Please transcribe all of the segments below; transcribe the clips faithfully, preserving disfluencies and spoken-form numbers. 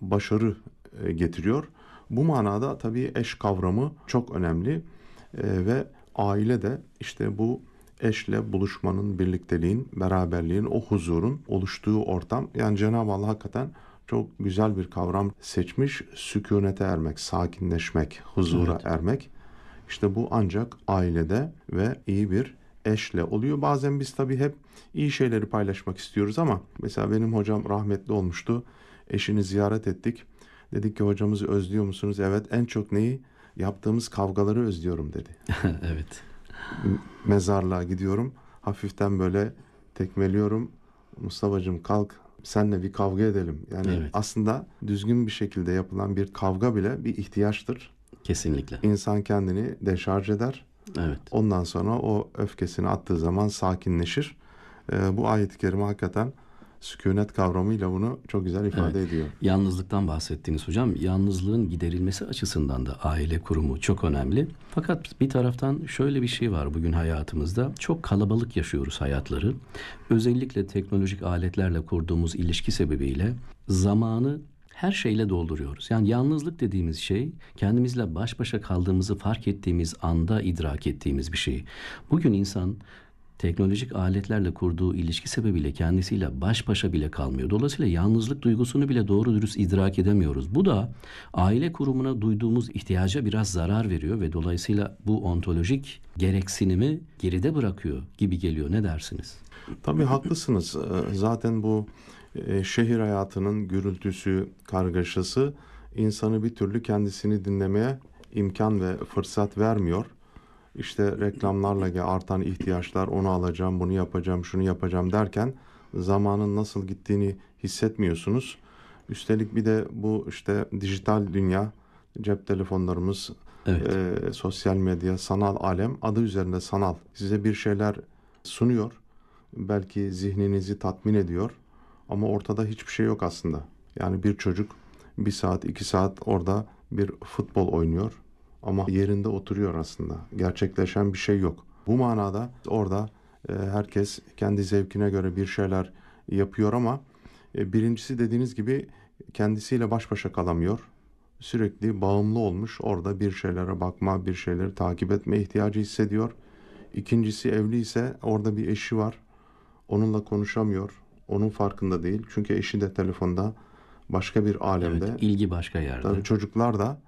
başarı e, getiriyor. Bu manada tabii eş kavramı çok önemli e, ve aile de işte bu eşle buluşmanın, birlikteliğin, beraberliğin, o huzurun oluştuğu ortam. Yani Cenab-ı Allah hakikaten çok güzel bir kavram seçmiş. Sükunete ermek, sakinleşmek, huzura Evet. ermek. İşte bu ancak ailede ve iyi bir eşle oluyor. Bazen biz tabii hep iyi şeyleri paylaşmak istiyoruz ama mesela benim hocam rahmetli olmuştu. Eşini ziyaret ettik. Dedik ki hocamızı özlüyor musunuz? Evet, en çok neyi? Yaptığımız kavgaları özlüyorum dedi. Evet. M- Mezarlığa gidiyorum. Hafiften böyle tekmeliyorum. Mustafa'cığım kalk, senle bir kavga edelim. Yani Evet. aslında düzgün bir şekilde yapılan bir kavga bile bir ihtiyaçtır. Kesinlikle. İnsan kendini deşarj eder. Evet. Ondan sonra o öfkesini attığı zaman sakinleşir. Ee, bu ayet-i kerime hakikaten sükunet kavramıyla bunu çok güzel Evet. ifade ediyor. Yalnızlıktan bahsettiniz hocam. Yalnızlığın giderilmesi açısından da aile kurumu çok önemli. Fakat bir taraftan şöyle bir şey var bugün hayatımızda. Çok kalabalık yaşıyoruz hayatları. Özellikle teknolojik aletlerle kurduğumuz ilişki sebebiyle zamanı her şeyle dolduruyoruz. Yani yalnızlık dediğimiz şey kendimizle baş başa kaldığımızı fark ettiğimiz anda idrak ettiğimiz bir şey. Bugün insan teknolojik aletlerle kurduğu ilişki sebebiyle kendisiyle baş başa bile kalmıyor. Dolayısıyla yalnızlık duygusunu bile doğru dürüst idrak edemiyoruz. Bu da aile kurumuna duyduğumuz ihtiyaca biraz zarar veriyor ve dolayısıyla bu ontolojik gereksinimi geride bırakıyor gibi geliyor. Ne dersiniz? Tabii haklısınız. Ee, Zaten bu e, şehir hayatının gürültüsü, kargaşası insanı bir türlü kendisini dinlemeye imkan ve fırsat vermiyor. İşte reklamlarla ge- artan ihtiyaçlar, onu alacağım, bunu yapacağım, şunu yapacağım derken zamanın nasıl gittiğini hissetmiyorsunuz. Üstelik bir de bu işte dijital dünya, cep telefonlarımız, Evet, e, sosyal medya, sanal alem, adı üzerinde sanal. Size bir şeyler sunuyor. Belki zihninizi tatmin ediyor. Ama ortada hiçbir şey yok aslında. Yani bir çocuk bir saat, iki saat orada bir futbol oynuyor. Ama yerinde oturuyor aslında. Gerçekleşen bir şey yok. Bu manada orada e, herkes kendi zevkine göre bir şeyler yapıyor ama e, birincisi dediğiniz gibi kendisiyle baş başa kalamıyor. Sürekli bağımlı olmuş. Orada bir şeylere bakma, bir şeyleri takip etme ihtiyacı hissediyor. İkincisi evli ise orada bir eşi var. Onunla konuşamıyor. Onun farkında değil. Çünkü eşi de telefonda, başka bir evet. alemde. İlgi başka Tabii yerde. çocuklar da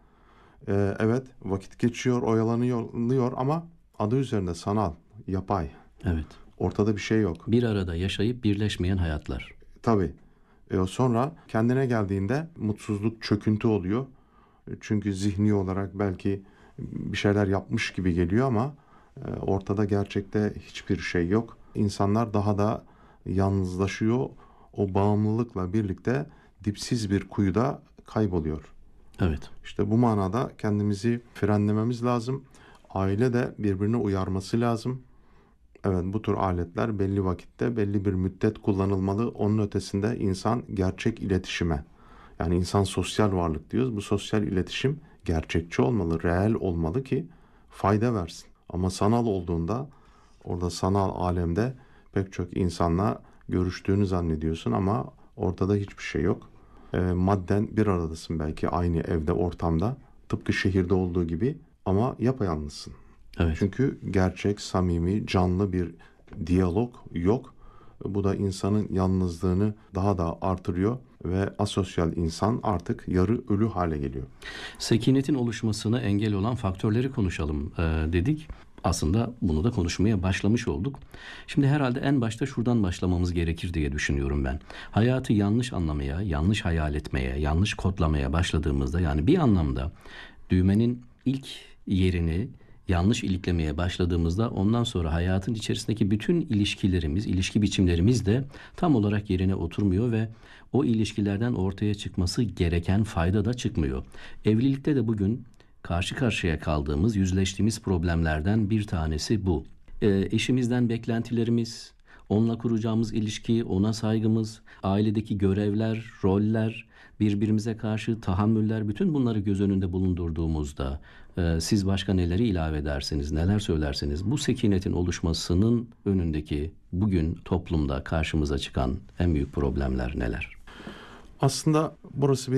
e, evet vakit geçiyor, oyalanıyor ama adı üzerinde sanal, yapay. Evet. Ortada bir şey yok. Bir arada yaşayıp birleşmeyen hayatlar. Tabii. E, o sonra kendine geldiğinde mutsuzluk, çöküntü oluyor. E, Çünkü zihni olarak belki bir şeyler yapmış gibi geliyor ama e, ortada gerçekte hiçbir şey yok. İnsanlar daha da yalnızlaşıyor. O bağımlılıkla birlikte dipsiz bir kuyuda kayboluyor. Evet. İşte bu manada kendimizi frenlememiz lazım. Aile de birbirine uyarması lazım. Evet, bu tür aletler belli vakitte, belli bir müddet kullanılmalı. Onun ötesinde insan gerçek iletişime, yani insan sosyal varlık diyoruz. Bu sosyal iletişim gerçekçi olmalı, reel olmalı ki fayda versin. Ama sanal olduğunda orada sanal alemde pek çok insanla görüştüğünü zannediyorsun ama ortada hiçbir şey yok. E, madden bir aradasın belki aynı evde, ortamda. Tıpkı şehirde olduğu gibi ama yapayalnızsın. Evet. Çünkü gerçek, samimi, canlı bir diyalog yok. Bu da insanın yalnızlığını daha da artırıyor ve asosyal insan artık yarı ölü hale geliyor. Sekinetin oluşmasına engel olan faktörleri konuşalım e, dedik. Aslında bunu da konuşmaya başlamış olduk. Şimdi herhalde en başta şuradan başlamamız gerekir diye düşünüyorum ben. Hayatı yanlış anlamaya, yanlış hayal etmeye, yanlış kodlamaya başladığımızda, yani bir anlamda düğmenin ilk yerini yanlış iliklemeye başladığımızda ondan sonra hayatın içerisindeki bütün ilişkilerimiz, ilişki biçimlerimiz de tam olarak yerine oturmuyor ve o ilişkilerden ortaya çıkması gereken fayda da çıkmıyor. Evlilikte de bugün karşı karşıya kaldığımız, yüzleştiğimiz problemlerden bir tanesi bu. Ee, eşimizden beklentilerimiz, onunla kuracağımız ilişki, ona saygımız, ailedeki görevler, roller, birbirimize karşı tahammüller, bütün bunları göz önünde bulundurduğumuzda e, siz başka neleri ilave edersiniz, neler söylersiniz? Bu sekinetin oluşmasının önündeki bugün toplumda karşımıza çıkan en büyük problemler neler? Aslında burası bir